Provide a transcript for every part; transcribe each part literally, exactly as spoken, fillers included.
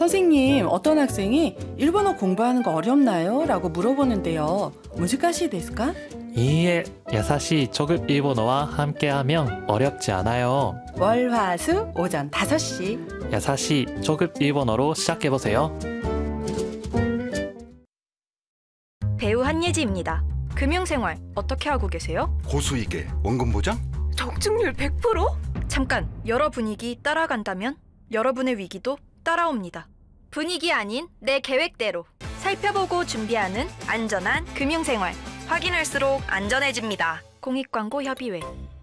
선생님, 어떤 학생이 일본어 공부하는 거 어렵나요? 라고 물어보는데요. 무지가시ですか? 이에 야사시 초급 일본어와 함께하면 어렵지 않아요. 월, 화, 수, 오전 다섯 시. 야사시 초급 일본어로 시작해보세요. 배우 한예지입니다. 금융생활 어떻게 하고 계세요? 고수익에 원금 보장? 적중률 백 퍼센트? 잠깐, 여러 분위기 따라간다면 여러분의 위기도 따라옵니다. 분위기 아닌 내 계획대로 살펴보고 준비하는 안전한 금융생활. 확인할수록 안전해집니다. 공익광고협의회.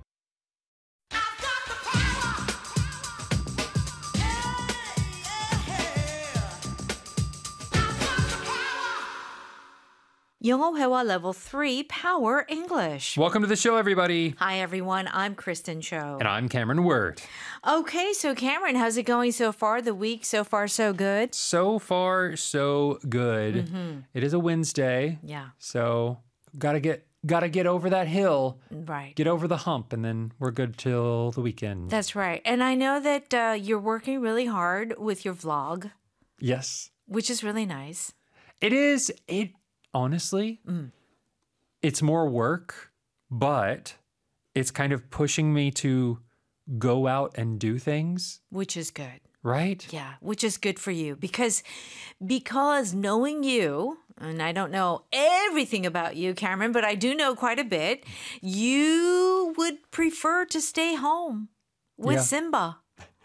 영어 회화 Level three Power English. Welcome to the show, everybody. Hi, everyone. I'm Kristen Cho. And I'm Cameron Word. Okay, so Cameron, how's it going so far? The week so far so good? So far, so good. Mm-hmm. It is a Wednesday. Yeah. So gotta get gotta get over that hill. Right. Get over the hump, and then we're good till the weekend. That's right. And I know that uh, you're working really hard with your vlog, Yes. which is really nice. It is. It honestly, Mm. it's more work, but it's kind of pushing me to go out and do things, Which is good. right? Yeah, which is good for you because because knowing you, and I don't know everything about you, Cameron, but I do know quite a bit, you would prefer to stay home with Yeah. Simba.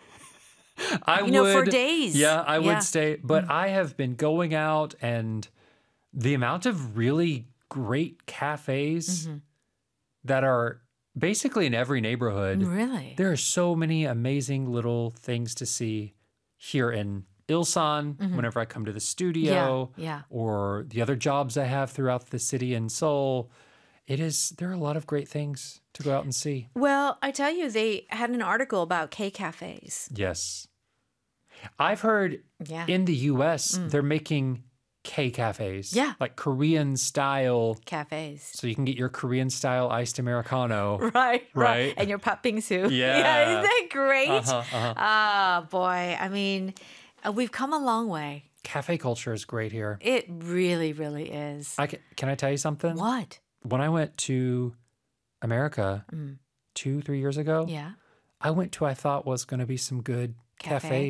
I You know, for would- days. Yeah, I Yeah. would stay, but I have been going out, and the amount of really great cafes Mm-hmm. that are basically in every neighborhood. Really? There are so many amazing little things to see here in Ilsan whenever I come to the studio, Mm-hmm. Yeah, yeah. or the other jobs I have throughout the city in Seoul. It is there are a lot of great things to go out and see. Well, I tell you, they had an article about K cafes. Yes. I've heard Yeah. in the U S they're making K cafes. Yeah. Like Korean style. Cafes. So you can get your Korean style iced Americano. Right, Right. And your pot bingsu. Yeah. yeah, isn't that great? Uh-huh, uh-huh. Ah, boy. I mean, uh, we've come a long way. Cafe culture is great here. It really, really is. I can, can I tell you something? What? When I went to America two, three years ago, Yeah. I went to I thought was going to be some good Cafe. cafe